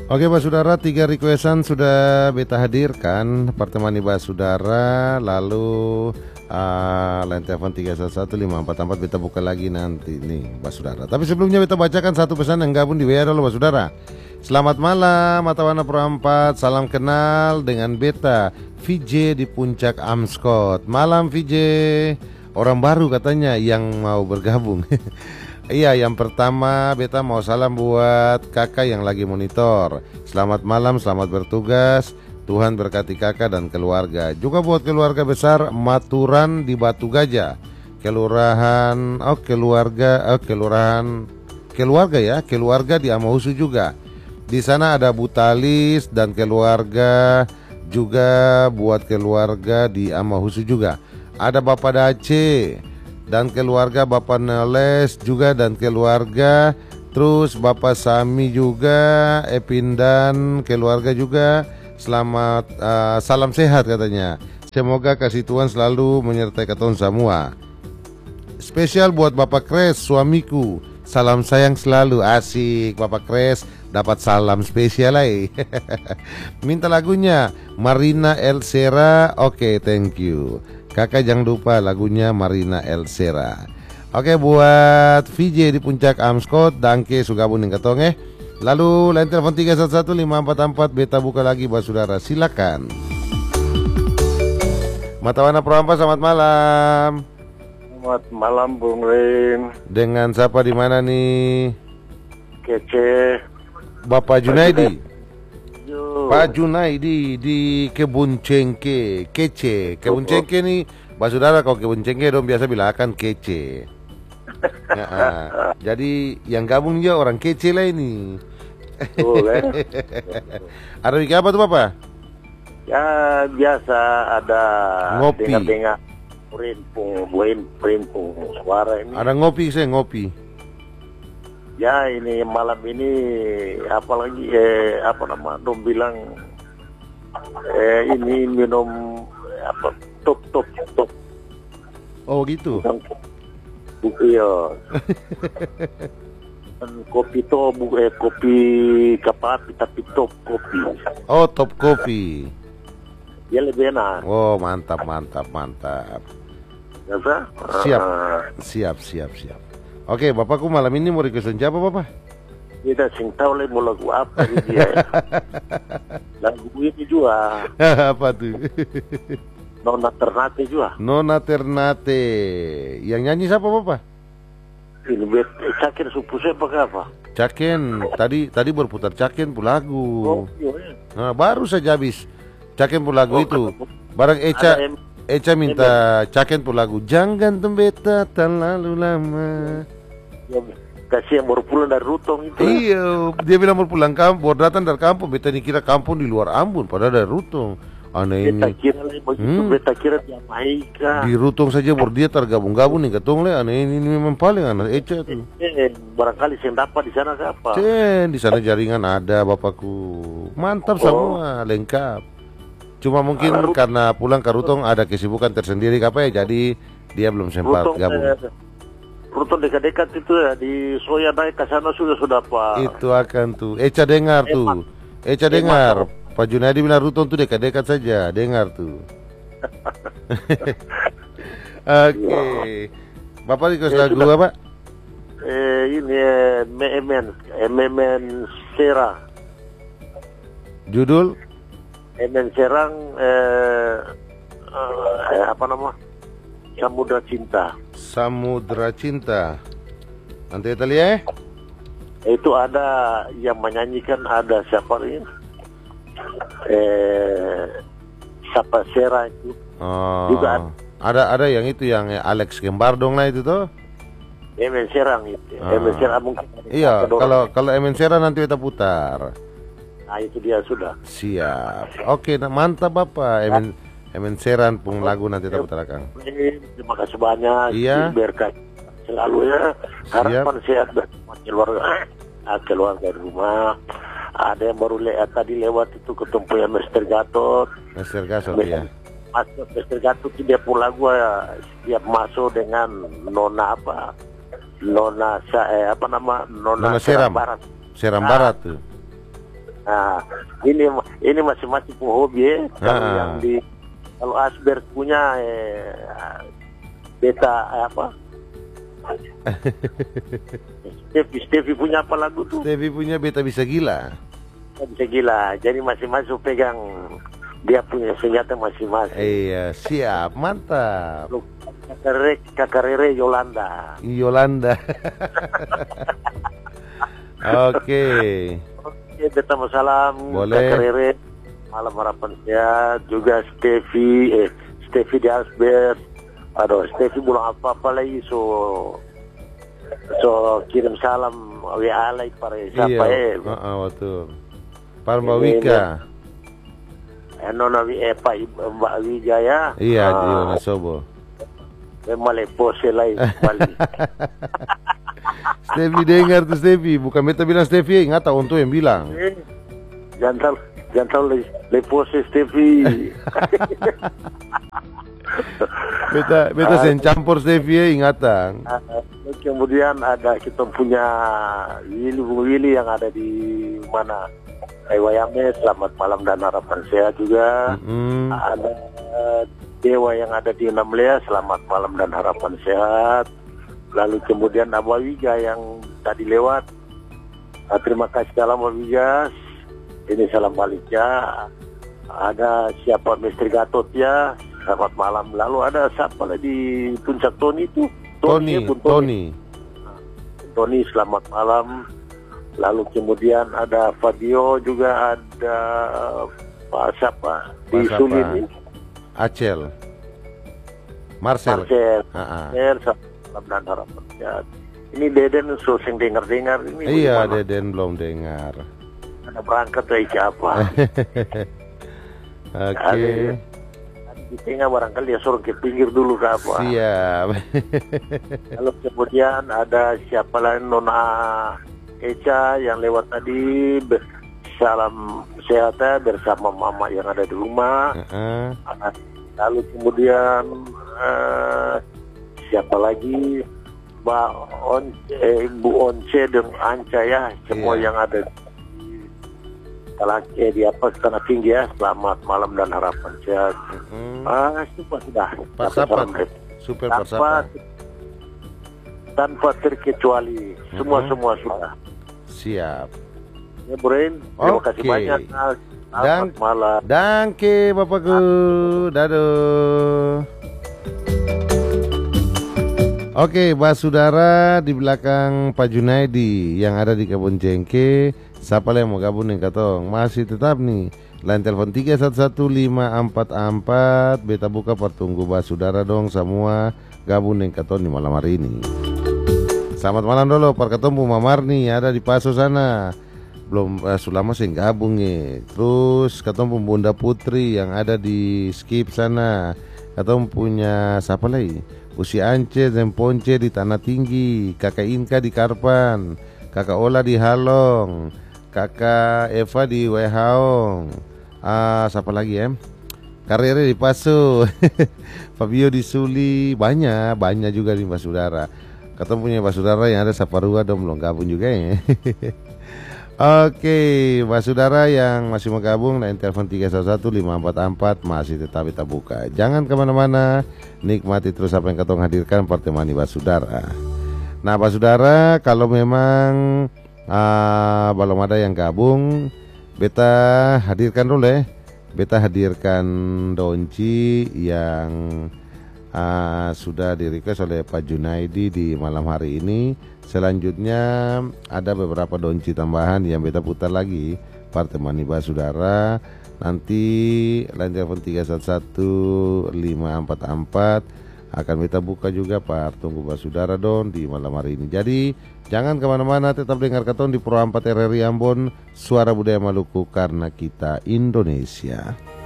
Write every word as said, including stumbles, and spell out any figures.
Oke Pak Saudara, tiga requestan sudah beta hadirkan. Pertemani Pak Saudara. Lalu uh, line telepon tiga satu satu lima empat empat beta buka lagi nanti nih Pak Saudara. Tapi sebelumnya beta bacakan satu pesan yang gabung di W A dulu Pak Saudara. Selamat malam Matawana Perempat, salam kenal dengan beta V J di Puncak Amskot. Malam V J, orang baru katanya yang mau bergabung. Iya, yang pertama beta mau salam buat kakak yang lagi monitor. Selamat malam, selamat bertugas. Tuhan berkati kakak dan keluarga. Juga buat keluarga besar Maturan di Batu Gajah. Kelurahan, oh keluarga, oh kelurahan, keluarga ya, keluarga di Amahusu juga. Di sana ada Butalis dan keluarga, juga buat keluarga di Amahusu juga. Ada Bapak Dace dan keluarga, Bapak Neles juga dan keluarga, terus Bapak Sami juga, Epin dan keluarga juga. Selamat uh, salam sehat katanya. Semoga kasih Tuhan selalu menyertai kalian semua. Spesial buat Bapak Kres, suamiku. Salam sayang selalu. Asik Bapak Kres, dapat salam spesial lagi. Minta lagunya Marina El Sera. Oke, okay, thank you. Kakak jangan lupa lagunya Marina El Sera. Oke, buat V J di Puncak Amskot, Dangke Sugabun yang ketong eh. Lalu line telepon tiga satu satu lima empat empat beta buka lagi Pak Saudara, silakan. Matawana Perempat, selamat malam. Selamat malam Bung Rin. Dengan siapa di mana nih? Kece. Bapak Junaidi. Yo. Pak Junaidi di Kebun Cengke, Kece. Kebun Cengke nih, Pak Saudara, kalau Kebun Cengke dong biasa bilang kece. Nah, jadi yang gabung juga orang kece lah ini. Boleh. Ada bikin apa tuh Bapak? Ya biasa ada ngopi. Dengar-dengar perimpung, buin perimpung suara ini. Ada ngopi saya ngopi. Ya ini malam ini apalagi eh, apa nama dong bilang eh, ini minum apa top top top. Oh gitu. Iya. Kopi to bu eh, kopi kapapi tapi top kopi. Oh top kopi. Ya lebih enak. Oh mantap mantap mantap. Biasa? Siap Uh, siap siap siap. Oke, Bapakku malam ini mau requestan siapa, Bapak? Kita sing tahu lah mau lagu apa ini dia. Lagu ini juga. Apa tuh? Nona Ternate juga. Nona Ternate. Yang nyanyi siapa, Bapak? Ini bet Caken supu siapa apa? Caken. Tadi tadi berputar Caken pu lagu. Oh, iya. Nah, baru saja habis Caken pu lagu Oh, itu. ketemu. Barang Eca Ada em- Eca minta Caken pu lagu. Jangan tembeta terlalu lama. Ya, kasih yang baru pulang dari Rutong itu. Iya, dia bilang mau pulang kampung, baru datang dari kampung. Beta ini kira kampung di luar Ambon, padahal dari Rutong. Aneh Beta ini. kira lah begitu, Hmm. beta kira dia Maika. Di Rutong saja baru dia tergabung-gabung nih ketong le. Aneh ini, ini memang paling anak Eca tuh. Eh, barangkali yang dapat di sana siapa? Cen, di sana jaringan ada Bapakku. Mantap Oh. semua, lengkap. Cuma mungkin Alah, Rut- karena pulang ke Rutong ada kesibukan tersendiri apa ya, jadi dia belum sempat Rutong, gabung. eh, Rutong dekat-dekat itu ya di Soya naik ke sana sudah sudah Pak. Itu akan tuh. Eca dengar tuh. Eca Emak. dengar. Pak Junadi bilang Rutong tuh dekat-dekat saja. Dengar tuh. Oke. Bapak request Ya, lagu sudah. apa? Eh ini eh, Memen, eh, Memen Sera, Judul? Memen Serang eh, eh, apa nama? Samudra Cinta. Samudra Cinta. Nanti kita lihat. Itu ada yang menyanyikan ada siapa ini? Eh, siapa Sera itu? Oh, Juga ada. ada ada yang itu yang Alex Gembardong lah itu tuh. Memen Serang itu. Ah. Memen Serang mungkin. Iya, ada orang. kalau kalau Emen Sera nanti kita putar. Nah itu dia sudah. Siap. Oke, nah, mantap Bapak. Emen Emen Seran pun lagu nanti kita putar Kang. Terima kasih banyak. Iya. Berkah selalu ya. Harapan sehat bersama keluarga. Ah, keluarga di rumah. Ada yang baru lihat tadi lewat itu ketemu yang Mister Gatot. Mister Gasot ya. Masuk Mister Gatot dia pulang gua setiap masuk dengan Nona apa? Nona sa- eh, apa nama? Nona, Nona Seram. Barat. Seram Ah. Barat tuh. Nah, ini ini masing-masing hobi ya. Kalau Ah. yang di kalau Asber punya eh, beta eh, apa? Stevi, Stevi punya apa lagu tuh? Stevi punya Beta Bisa Gila. Bisa gila. Jadi masing-masing pegang dia punya senjata masing-masing. Iya, siap, mantap. Lu Kakarere, Kakarere Yolanda. Yolanda. Oke. Oke, beta mau salam. Boleh. Kakarere, malam harapan sehat. Juga Stevi, eh Stevi di Asber. Aduh, Stevi belum apa-apa lagi, so so kirim salam W A lagi para siapa Iya, eh. uh-uh, betul. Pak Mbak Wika. Eh, Nona Wi- eh, Pak Ibu- Mbak Wijaya. Iya, di Ah, Wonosobo. memang pose lain kembali. Stevi dengar tuh Stevi, bukan beta bilang Stevi, nggak tahu untuk yang bilang. Eh, Jangan tahu, jangan tahu le, le pose Stevi. Beta beta sen campur Stevi ya, ingatan. Ah, kemudian ada kita punya Willy Bung Willy yang ada di mana? Wayame, selamat malam dan harapan sehat juga. Mm-mm. Ada eh, Dewa yang ada di Namlea, selamat malam dan harapan sehat. Lalu kemudian Abah Wiga yang tadi lewat. Ah, terima kasih salam Abah Wiga. Ini salam balik ya. Ada siapa Mister Gatot ya. Selamat malam. Lalu ada siapa lagi di Puncak Tony itu? Tony, ya, Pun Tony. Tony, selamat malam. Lalu kemudian ada Fabio, juga ada Pak siapa di Pak siapa? Sulin ini? Acel. Marcel. Marcel. Ah, ah. Marcel, salam dan harapan sehat. Ini Deden sering dengar-dengar ini. Iya, bagaimana? Deden belum dengar. Ada berangkat dari siapa? Oke, Tadi di tengah barangkali dia suruh ke pinggir dulu ke apa? siap. Lalu kemudian ada siapa lain, Nona Eca yang lewat tadi. Be- Salam sehat ya, bersama mama yang ada di rumah. Heeh. Lalu kemudian eh, siapa lagi? Mbak On, eh, Bu Once dan Anca ya, semua Iya. yang ada di Talake di apa Tanah Tinggi ya. Selamat malam dan harapan sehat. Mm. Ah, super sudah. Pak Dapat Sapa, salam dari- super Pak tanpa Sapa. tanpa terkecuali, semua Mhm. semua sudah. Siap. Ya, Bren, terima kasih Oke. banyak. Selamat Dan- malam. Danke Bapakku. Dadah. Oke, Mbak Saudara di belakang Pak Junaidi yang ada di Kebun Jengke. Siapa yang mau gabung dengan katong? Masih tetap nih. Line telepon tiga satu satu lima empat empat. Beta buka pertunggu Mbak Saudara dong semua gabung dengan katong di malam hari ini. Selamat malam dulu, Pak Ketemu Mamar nih ada di Paso sana. Belum eh, Sulama sih gabung nih. Terus ketemu Bunda Putri yang ada di Skip sana. Ketemu punya siapa lagi? Usi Ance dan Ponce di Tanah Tinggi, Kakak Inka di Karpan, Kakak Ola di Halong, Kakak Eva di Wehaong. Ah, siapa lagi ya? Karirnya di Paso. Fabio di Suli, banyak, banyak juga di Mbak Saudara. Ketemu punya Mbak Saudara yang ada Saparua dong belum gabung juga ya. Oke, Mbak Saudara yang masih mau gabung, line telepon tiga satu satu lima empat empat masih tetap kita buka. Jangan kemana-mana, nikmati terus apa yang ketong hadirkan pertemani Mbak Saudara. Nah Mbak Saudara, kalau memang uh, belum ada yang gabung, beta hadirkan dulu ya. Beta hadirkan Donci yang uh, sudah di request oleh Pak Junaidi di malam hari ini. Selanjutnya ada beberapa donci tambahan yang beta putar lagi pertemani Mbak Saudara. Nanti line telepon tiga satu satu lima empat empat akan beta buka juga Pak. Tunggu Mbak Saudara don di malam hari ini. Jadi jangan kemana-mana, tetap dengar katon di Pro empat R R I Ambon, Suara Budaya Maluku karena kita Indonesia.